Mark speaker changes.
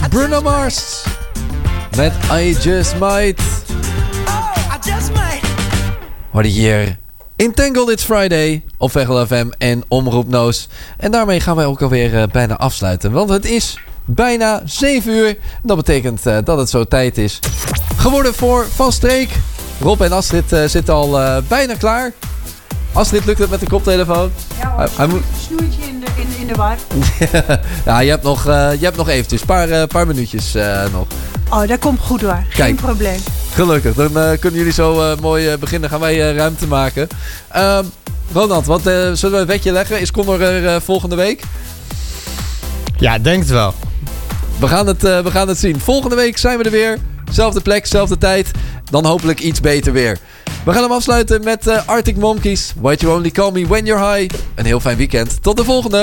Speaker 1: Bruno Mars met I Just Might. Hoor je hier Entangled It's Friday op Veghel FM en Omroep Noos. En daarmee gaan wij ook alweer bijna afsluiten. Want het is bijna 7 uur. Dat betekent dat het zo tijd is geworden voor Van Streek. Rob en Astrid zitten al bijna klaar. Astrid, lukt het met de koptelefoon?
Speaker 2: Ja hoor, een snoertje in de war.
Speaker 1: Ja, je hebt nog eventjes, paar minuutjes nog.
Speaker 2: Oh, dat komt goed hoor. Geen probleem.
Speaker 1: Gelukkig, dan kunnen jullie zo mooi beginnen. Gaan wij ruimte maken. Ronald, zullen we een wetje leggen? Is Connor er volgende week?
Speaker 3: Ja, denk het wel.
Speaker 1: We gaan het zien. Volgende week zijn we er weer. Zelfde plek, zelfde tijd. Dan hopelijk iets beter weer. We gaan hem afsluiten met Arctic Monkeys. Why You Only Call Me When You're High. Een heel fijn weekend. Tot de volgende.